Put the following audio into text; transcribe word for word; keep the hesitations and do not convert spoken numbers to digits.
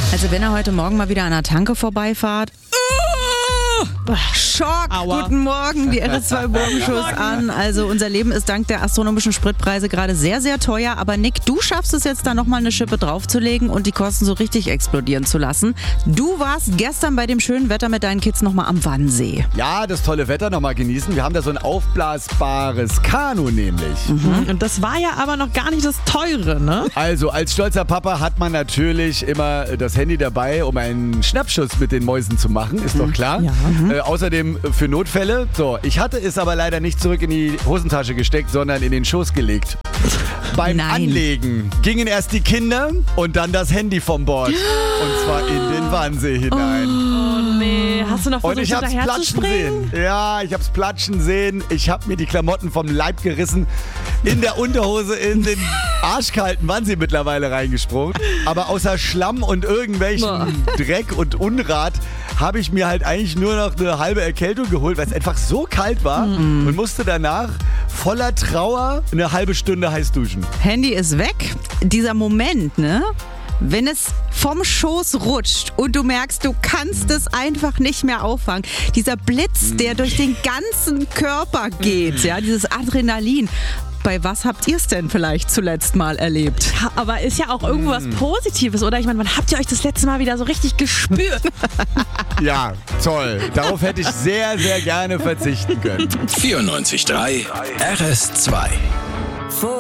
Also wenn er heute Morgen mal wieder an der Tanke vorbeifahrt. Schock! Aua. Guten Morgen, die R S zwei Morgenshows an. Also unser Leben ist dank der astronomischen Spritpreise gerade sehr, sehr teuer. Aber Nick, du schaffst es jetzt da nochmal eine Schippe draufzulegen und die Kosten so richtig explodieren zu lassen. Du warst gestern bei dem schönen Wetter mit deinen Kids nochmal am Wannsee. Ja, das tolle Wetter nochmal genießen. Wir haben da so ein aufblasbares Kanu nämlich. Mhm. Und das war ja aber noch gar nicht das Teure, ne? Also, als stolzer Papa hat man natürlich immer das Handy dabei, um einen Schnappschuss mit den Mäusen zu machen, ist doch klar. Ja. Äh, außerdem für Notfälle. So, ich hatte es aber leider nicht zurück in die Hosentasche gesteckt, sondern in den Schoß gelegt. Beim Nein. Anlegen gingen erst die Kinder und dann das Handy vom Bord. Und zwar in den Wannsee hinein. Oh nee, hast du noch Und versucht, ich hab's hinterher zu platschen springen? sehen. Ja, ich hab's platschen sehen. Ich hab mir die Klamotten vom Leib gerissen, in der Unterhose in den arschkalten Wannsee mittlerweile reingesprungen. Aber außer Schlamm und irgendwelchen Boah. Dreck und Unrat habe ich mir halt eigentlich nur noch eine halbe Erkältung geholt, weil es einfach so kalt war und musste danach voller Trauer eine halbe Stunde heiß duschen. Handy ist weg. Dieser Moment, ne? Wenn es vom Schoß rutscht und du merkst, du kannst es einfach nicht mehr auffangen. Dieser Blitz, der durch den ganzen Körper geht, ja, dieses Adrenalin. Bei was habt ihr es denn vielleicht zuletzt mal erlebt? Ja, aber ist ja auch irgendwo was Positives, oder? Ich meine, wann habt ihr euch das letzte Mal wieder so richtig gespürt? Ja, toll. Darauf hätte ich sehr, sehr gerne verzichten können. vierundneunzig Komma drei R S zwei.